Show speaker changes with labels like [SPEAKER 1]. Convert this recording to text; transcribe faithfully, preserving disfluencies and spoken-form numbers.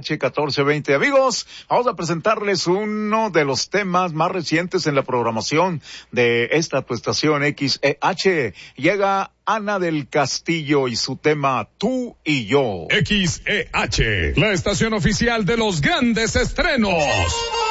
[SPEAKER 1] H catorce veinte. Amigos, vamos a presentarles uno de los temas más recientes en la programación de esta tu estación X E H. Llega Ana del Castillo y su tema Tú y Yo.
[SPEAKER 2] X E H, la estación oficial de los grandes estrenos.